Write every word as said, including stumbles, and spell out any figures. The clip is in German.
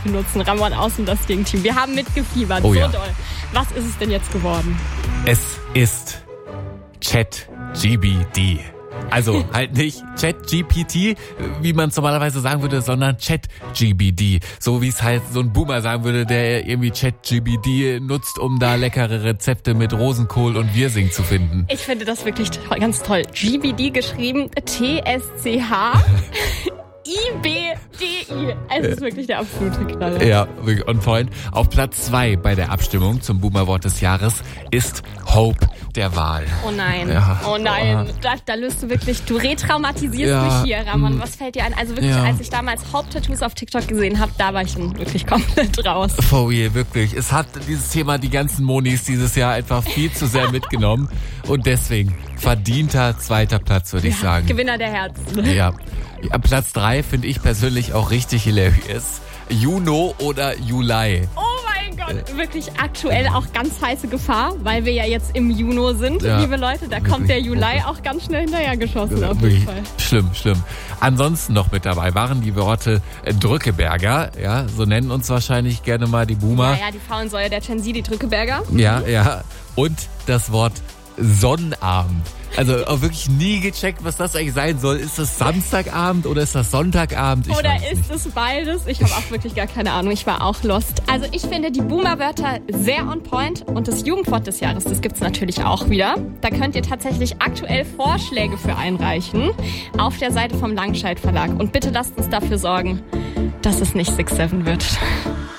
benutzen. Ramon aus und das Gegenteam. Wir haben mitgefiebert. Oh, so ja. doll. Was ist es denn jetzt geworden? Es ist ChatGPT. Also halt nicht ChatGPT, wie man es normalerweise sagen würde, sondern ChatGPT. So wie es halt so ein Boomer sagen würde, der irgendwie ChatGPT nutzt, um da leckere Rezepte mit Rosenkohl und Wirsing zu finden. Ich finde das wirklich toll, ganz toll. G B D geschrieben, T S C H I B D I. Es ist wirklich der absolute Knaller. Ja, wirklich on point. Auf Platz zwei bei der Abstimmung zum Boomer-Wort des Jahres ist Hope der Wahl. Oh nein, Ja. oh nein. Oh. Da, da löst du wirklich, du retraumatisierst Ja. mich hier, Ramon. Was fällt dir ein? Also wirklich, Ja. als ich damals Haupttattoos auf TikTok gesehen habe, da war ich dann wirklich komplett raus. For real, wirklich. Es hat dieses Thema die ganzen Monis dieses Jahr einfach viel zu sehr mitgenommen. Und deswegen verdienter zweiter Platz, würde ich sagen. Gewinner der Herzen. Ja. Ja, Platz drei finde ich persönlich auch richtig hilarious. Juno oder Juli. Oh mein Gott, wirklich aktuell auch ganz heiße Gefahr, weil wir ja jetzt im Juni sind, Ja. liebe Leute. Da kommt der Juli auch ganz schnell hinterher geschossen auf jeden Wirklich Fall. schlimm, schlimm. Ansonsten noch mit dabei waren die Worte äh, Drückeberger, ja, so nennen uns wahrscheinlich gerne mal die Boomer. Naja, die Frauensäule der Gen Z, die Drückeberger. Ja, ja. Und das Wort Sonnabend. Also auch wirklich nie gecheckt, was das eigentlich sein soll. Ist das Samstagabend oder ist das Sonntagabend? Ich Oder weiß ist nicht. es beides? Ich habe auch wirklich gar keine Ahnung. Ich war auch lost. Also ich finde die Boomer-Wörter sehr on point. Und das Jugendwort des Jahres, das gibt's natürlich auch wieder. Da könnt ihr tatsächlich aktuell Vorschläge für einreichen auf der Seite vom Langscheid Verlag. Und bitte lasst uns dafür sorgen, dass es nicht six seven wird.